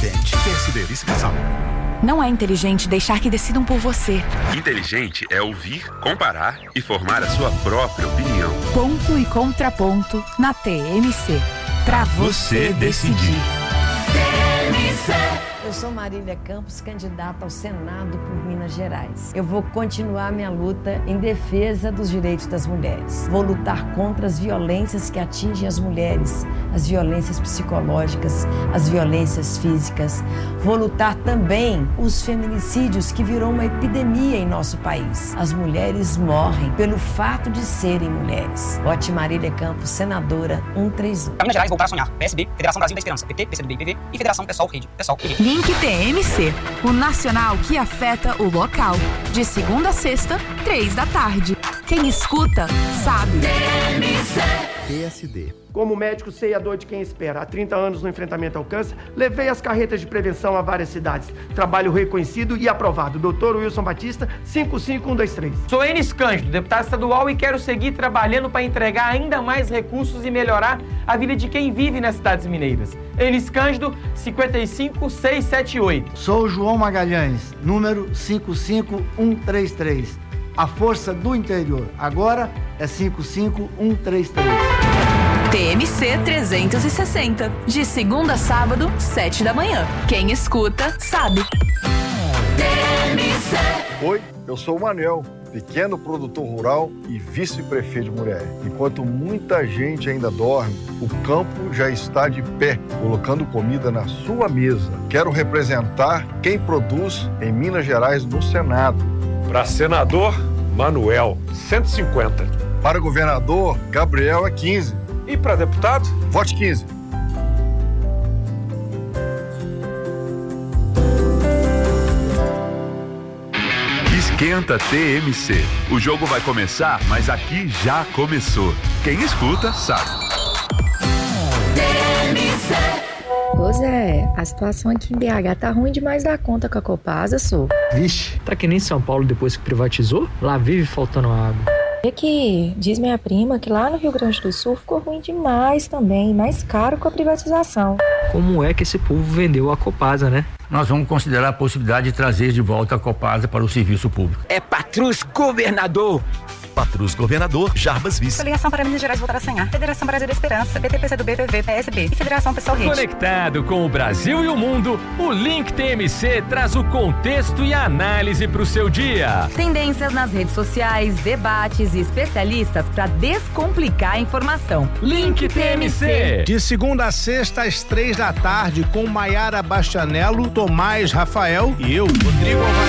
Presidente. PSD, vice-casal. Não é inteligente deixar que decidam por você. Inteligente é ouvir, comparar e formar a sua própria opinião. Ponto e contraponto na TMC. Pra você decidir. TMC. Eu sou Marília Campos, candidata ao Senado por Minas Gerais. Eu vou continuar minha luta em defesa dos direitos das mulheres. Vou lutar contra as violências que atingem as mulheres, as violências psicológicas, as violências físicas. Vou lutar também os feminicídios, que virou uma epidemia em nosso país. As mulheres morrem pelo fato de serem mulheres. Vote Marília Campos, senadora 131. Minas Gerais, voltar a sonhar. PSB, Federação Brasil da Esperança, PT, PCdoB, PV e Federação PSOL, Rede, PSOL e Rede. Link TMC, o nacional que afeta o local. De segunda a sexta, 3 da tarde. Quem escuta, sabe. TMC. PSD. Como médico, sei a dor de quem espera. Há 30 anos no enfrentamento ao câncer, levei as carretas de prevenção a várias cidades. Trabalho reconhecido e aprovado. Dr. Wilson Batista, 55123. Sou Enis Cândido, deputado estadual, e quero seguir trabalhando para entregar ainda mais recursos e melhorar a vida de quem vive nas cidades mineiras. Enis Cândido, 55678. Sou João Magalhães, número 55133. A força do interior. Agora é 55133. TMC 360. De segunda a sábado, 7 da manhã. Quem escuta, sabe. TMC. Oi, eu sou o Manel, pequeno produtor rural e vice-prefeito de Murié. Enquanto muita gente ainda dorme, o campo já está de pé, colocando comida na sua mesa. Quero representar quem produz em Minas Gerais no Senado. Para senador, Manuel, 150. Para governador, Gabriel é 15. E para deputado? Vote 15. Esquenta TMC. O jogo vai começar, mas aqui já começou. Quem escuta, sabe. TMC. Ô Zé, a situação aqui em BH tá ruim demais da conta com a Copasa, sou. Vixe, tá que nem São Paulo depois que privatizou? Lá vive faltando água. É que diz minha prima que lá no Rio Grande do Sul ficou ruim demais também, mais caro com a privatização. Como é que esse povo vendeu a Copasa, né? Nós vamos considerar a possibilidade de trazer de volta a Copasa para o serviço público. É Patrus Governador. Patrus Governador, Jarbas Vice. Coligação para Minas Gerais voltar a sonhar. Federação Brasil da Esperança, PT, PCdoB, PV, PSB e Federação PSOL Rede. Conectado com o Brasil e o mundo, o Link TMC traz o contexto e a análise para o seu dia. Tendências nas redes sociais, debates e especialistas para descomplicar a informação. Link TMC. De segunda a sexta às 3 da tarde com Maiara Bastianello, Tomás Rafael e eu, Rodrigo Alvarenga.